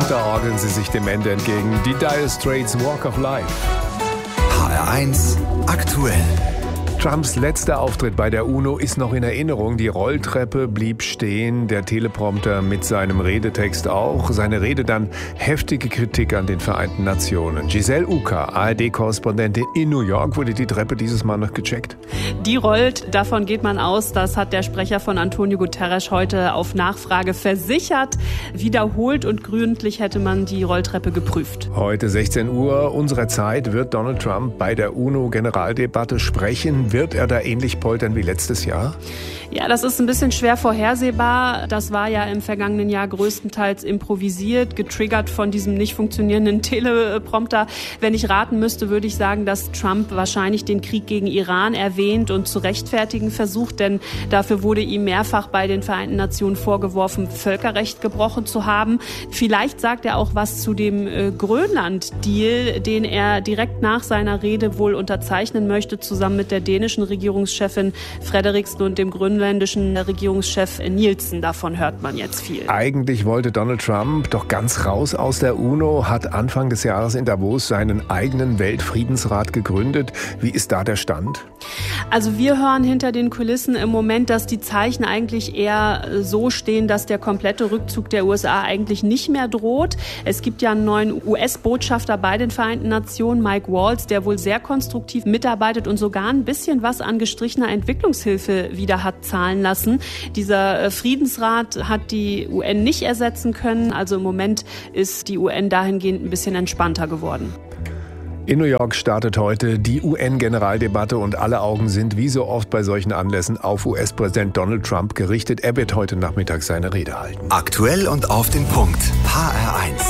unterordnen sie sich dem Ende entgegen. Die Dire Straits Walk of Life. HR1 aktuell. Trumps letzter Auftritt bei der UNO ist noch in Erinnerung. Die Rolltreppe blieb stehen, der Teleprompter mit seinem Redetext auch. Seine Rede dann heftige Kritik an den Vereinten Nationen. Giselle Uka, ARD-Korrespondentin in New York, wurde die Treppe dieses Mal noch gecheckt? Die rollt, davon geht man aus. Das hat der Sprecher von Antonio Guterres heute auf Nachfrage versichert. Wiederholt und gründlich hätte man die Rolltreppe geprüft. Heute 16 Uhr unserer Zeit wird Donald Trump bei der UNO-Generaldebatte sprechen. Wird er da ähnlich poltern wie letztes Jahr? Ja, das ist ein bisschen schwer vorhersehbar. Das war ja im vergangenen Jahr größtenteils improvisiert, getriggert von diesem nicht funktionierenden Teleprompter. Wenn ich raten müsste, würde ich sagen, dass Trump wahrscheinlich den Krieg gegen Iran erwähnt und zu rechtfertigen versucht, denn dafür wurde ihm mehrfach bei den Vereinten Nationen vorgeworfen, Völkerrecht gebrochen zu haben. Vielleicht sagt er auch was zu dem Grönland-Deal, den er direkt nach seiner Rede wohl unterzeichnen möchte, zusammen mit der dänischen Regierungschefin Frederiksen und dem grönländischen Regierungschef Nielsen. Davon hört man jetzt viel. Eigentlich wollte Donald Trump doch ganz raus aus der UNO, hat Anfang des Jahres in Davos seinen eigenen Weltfriedensrat gegründet. Wie ist da der Stand? Also wir hören hinter den Kulissen im Moment, dass die Zeichen eigentlich eher so stehen, dass der komplette Rückzug der USA eigentlich nicht mehr droht. Es gibt ja einen neuen US-Botschafter bei den Vereinten Nationen, Mike Waltz, der wohl sehr konstruktiv mitarbeitet und sogar ein bisschen was an gestrichener Entwicklungshilfe wieder hat zahlen lassen. Dieser Friedensrat hat die UN nicht ersetzen können. Also im Moment ist die UN dahingehend ein bisschen entspannter geworden. In New York startet heute die UN-Generaldebatte und alle Augen sind wie so oft bei solchen Anlässen auf US-Präsident Donald Trump gerichtet. Er wird heute Nachmittag seine Rede halten. Aktuell und auf den Punkt. HR1.